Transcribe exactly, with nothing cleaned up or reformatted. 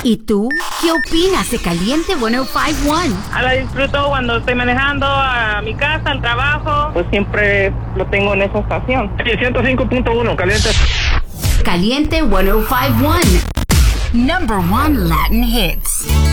¿Y tú? ¿Qué opinas de Caliente ciento cinco punto uno? Ah, la disfruto cuando estoy manejando a mi casa, al trabajo. Pues siempre lo tengo en esa estación. ciento cinco punto uno, Caliente. Caliente ciento cinco punto uno. Number one Latin hits.